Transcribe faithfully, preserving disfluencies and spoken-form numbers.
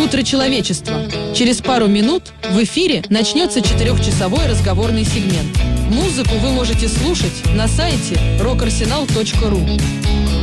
утро, человечество! Через пару минут в эфире начнется четырехчасовой разговорный сегмент. Музыку вы можете слушать на сайте рок арсенал точка ру.